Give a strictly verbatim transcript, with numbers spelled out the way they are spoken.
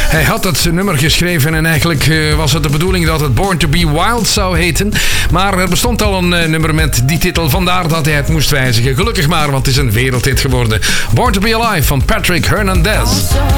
Hij had het nummer geschreven en eigenlijk uh, was het de bedoeling dat het Born to be Wild zou heten. Maar er bestond al een uh, nummer met die titel, vandaar dat hij het moest wijzigen. Gelukkig maar, want het is een wereldhit geworden. Born to be Alive van Patrick Hernandez.